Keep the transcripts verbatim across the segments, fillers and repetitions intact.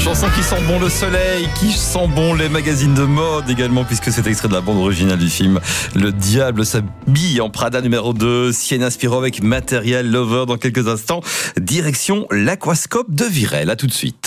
Chanson qui sent bon le soleil, qui sent bon les magazines de mode également, puisque c'est extrait de la bande originale du film Le Diable s'habille en Prada numéro deux, Sienna Spiro avec Material Lover. Dans quelques instants, direction l'Aquascope de Virel. À tout de suite.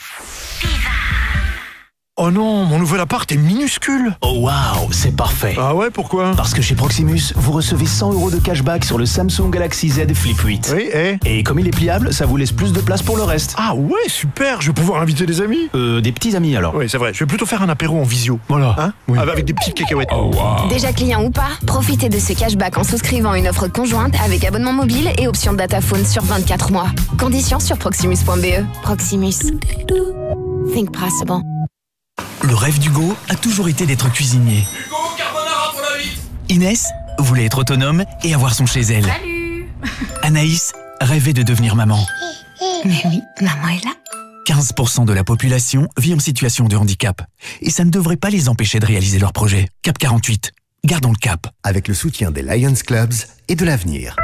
Oh non, mon nouvel appart est minuscule. Oh waouh, c'est parfait. Ah ouais, pourquoi? Parce que chez Proximus, vous recevez cent euros de cashback sur le Samsung Galaxy Z Flip huit. Oui, et Et comme il est pliable, ça vous laisse plus de place pour le reste. Ah ouais, super, je vais pouvoir inviter des amis. Euh, des petits amis alors. Oui, c'est vrai, je vais plutôt faire un apéro en visio. Voilà. Hein Oui. Avec des petites cacahuètes. Oh wow. Déjà client ou pas, profitez de ce cashback en souscrivant une offre conjointe avec abonnement mobile et option dataphone sur vingt-quatre mois. Conditions sur proximus point b e. Proximus. Think possible. Le rêve d'Hugo a toujours été d'être cuisinier. Hugo, carbonara pour la vite. Inès voulait être autonome et avoir son chez elle. Salut. Anaïs rêvait de devenir maman. Mais oui, maman est là. quinze pour cent de la population vit en situation de handicap. Et ça ne devrait pas les empêcher de réaliser leurs projets. Cap quarante-huit. Gardons le cap. Avec le soutien des Lions Clubs et de l'avenir.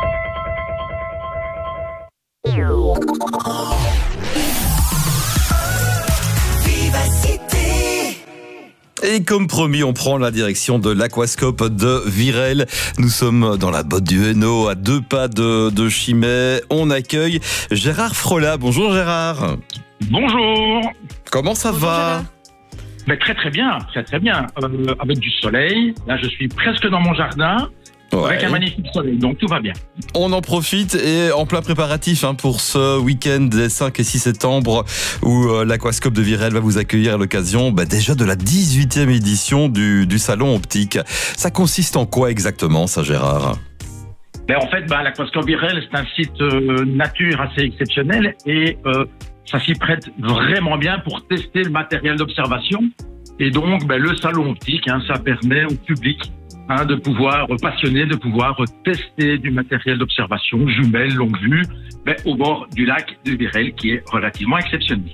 Et comme promis, on prend la direction de l'Aquascope de Virel. Nous sommes dans la botte du Hainaut, à deux pas de, de Chimay. On accueille Gérard Frola. Bonjour Gérard. Bonjour. Comment ça Bonjour, va? Gérard. Ben, très très bien, très très bien. Euh, avec du soleil. Là, je suis presque dans mon jardin. Ouais. Avec un magnifique soleil, donc tout va bien. On en profite et en plein préparatif hein, pour ce week-end des cinq et six septembre où euh, l'Aquascope de Virel va vous accueillir à l'occasion bah, déjà de la dix-huitième édition du, du Salon Optique. Ça consiste en quoi exactement ça Gérard? Ben, en fait, ben, l'Aquascope Virel, c'est un site euh, nature assez exceptionnel et euh, ça s'y prête vraiment bien pour tester le matériel d'observation. Et donc, ben, le Salon Optique, hein, ça permet au public Hein, de pouvoir, euh, passionné, de pouvoir euh, tester du matériel d'observation, jumelles, longue vue, ben, au bord du lac de Virel, qui est relativement exceptionnel.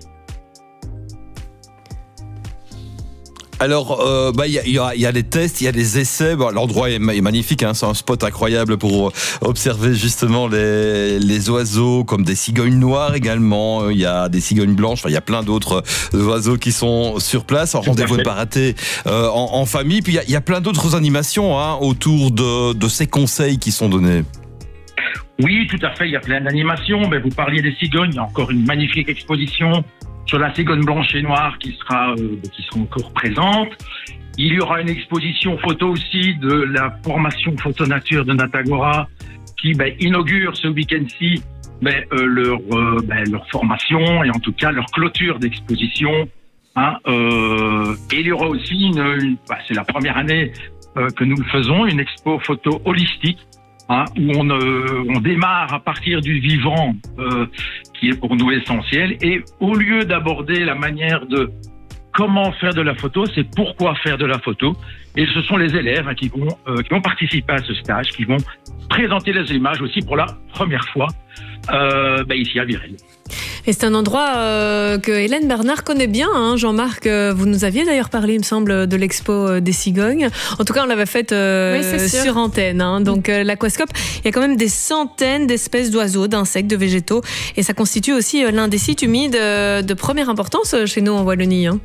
Alors, euh, bah, il y a, y, a, y a des tests, il y a des essais. Bon, l'endroit est, est magnifique, hein, c'est un spot incroyable pour observer justement les, les oiseaux, comme des cigognes noires également. Il y a des cigognes blanches. Enfin, il y a plein d'autres oiseaux qui sont sur place. En rendez-vous ne pas rater euh, en, en famille. Puis il y a, y a plein d'autres animations hein, autour de, de ces conseils qui sont donnés. Oui, tout à fait. Il y a plein d'animations. Ben, vous parliez des cigognes. Il y a encore une magnifique exposition sur la cigogne blanche et noire qui sera, euh, qui sera encore présente. Il y aura une exposition photo aussi de la formation photo nature de Natagora qui ben, inaugure ce week-end-ci ben, euh, leur, euh, ben, leur formation et en tout cas leur clôture d'exposition. Hein, euh, et il y aura aussi, une, une ben, c'est la première année euh, que nous le faisons, une expo photo holistique. Hein, où on, euh, on démarre à partir du vivant euh, qui est pour nous essentiel et au lieu d'aborder la manière de comment faire de la photo, c'est pourquoi faire de la photo et ce sont les élèves hein, qui vont euh, qui vont participer à ce stage, qui vont présenter les images aussi pour la première fois euh, bah, ici à Virel. Et c'est un endroit euh, que Hélène Bernard connaît bien, hein, Jean-Marc. Euh, vous nous aviez d'ailleurs parlé, il me semble, de l'expo des cigognes. En tout cas, on l'avait faite euh, oui, sur antenne. Hein. Donc, euh, l'Aquascope, il y a quand même des centaines d'espèces d'oiseaux, d'insectes, de végétaux. Et ça constitue aussi euh, l'un des sites humides euh, de première importance euh, chez nous en Wallonie. Hein.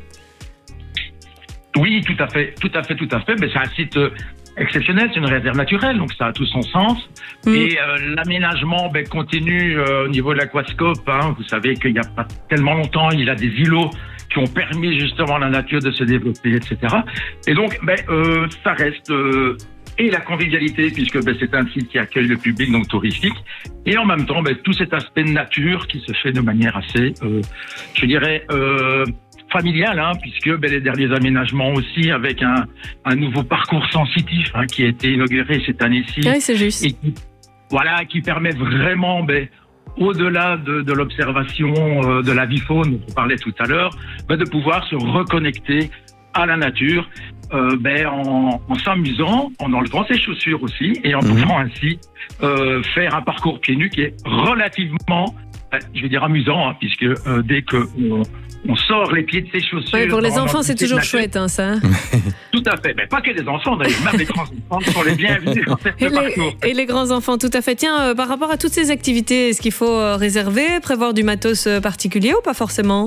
Oui, tout à fait, tout à fait, tout à fait. Mais c'est un site euh, exceptionnel, c'est une réserve naturelle, donc ça a tout son sens. Mmh. Et euh, l'aménagement ben, continue euh, au niveau de l'Aquascope. Hein. Vous savez qu'il n'y a pas tellement longtemps, il y a des îlots qui ont permis justement à la nature de se développer, et cetera. Et donc, ben, euh, ça reste euh, et la convivialité, puisque ben, c'est un site qui accueille le public, donc touristique, et en même temps, ben, tout cet aspect de nature qui se fait de manière assez, euh, je dirais, euh, familial, hein, puisque ben, les derniers aménagements aussi avec un, un nouveau parcours sensitif hein, qui a été inauguré cette année-ci. Oui, c'est juste. Et qui, voilà, qui permet vraiment, ben, au-delà de, de l'observation euh, de la vie faune dont on parlait tout à l'heure, ben, de pouvoir se reconnecter à la nature euh, ben, en, en s'amusant, en enlevant ses chaussures aussi et en mmh. pouvant ainsi euh, faire un parcours pieds nus qui est relativement, euh, je vais dire amusant, hein, puisque euh, dès que on, on sort les pieds de ses chaussures... Oui, pour les enfants, c'est toujours chouette, hein, ça. Tout à fait. Mais pas que les enfants, d'ailleurs. Même les grands-enfants sont les bienvenus dans cette et parcours. Les, et les grands-enfants, tout à fait. Tiens, euh, par rapport à toutes ces activités, est-ce qu'il faut euh, réserver, prévoir du matos euh, particulier ou pas forcément ?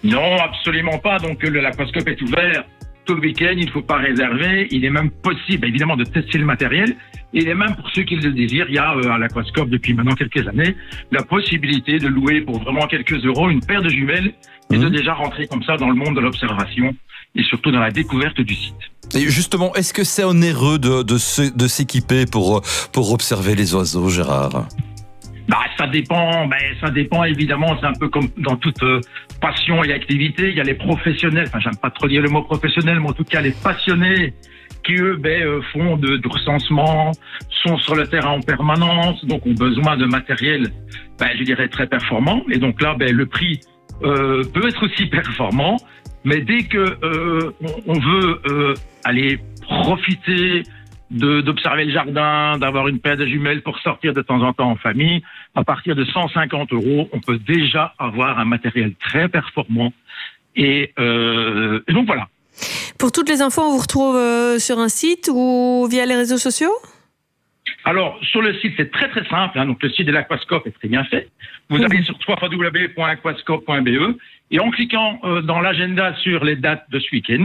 Non, absolument pas. Donc le- l'aquascope est ouvert tout le week-end, il ne faut pas réserver. Il est même possible, évidemment, de tester le matériel. Il est même, pour ceux qui le désirent, il y a euh, à l'aquascope depuis maintenant quelques années, la possibilité de louer pour vraiment quelques euros une paire de jumelles et de Mhm. déjà rentrer comme ça dans le monde de l'observation et surtout dans la découverte du site. Et justement, est-ce que c'est onéreux de, de, se- de s'équiper pour, pour observer les oiseaux, Gérard? Bah, ça dépend, ben, ça dépend évidemment, c'est un peu comme dans toute euh, passion et activité, il y a les professionnels, enfin j'aime pas trop dire le mot professionnel, mais en tout cas les passionnés qui eux ben, euh, font de, de recensement, sont sur le terrain en permanence, donc ont besoin de matériel, ben, je dirais très performant, et donc là ben, le prix euh, peut être aussi performant, mais dès que euh, on, on veut euh, aller profiter de- d'observer le jardin, d'avoir une paire de jumelles pour sortir de temps en temps en famille, à partir de cent cinquante euros, on peut déjà avoir un matériel très performant. Et, euh, et donc voilà. Pour toutes les infos, on vous retrouve euh, sur un site ou via les réseaux sociaux? Alors, sur le site, c'est très très simple. Hein, donc, le site de l'Aquascope est très bien fait. Vous allez sur w w w point aquascope point b e et en cliquant euh, dans l'agenda sur les dates de ce week-end,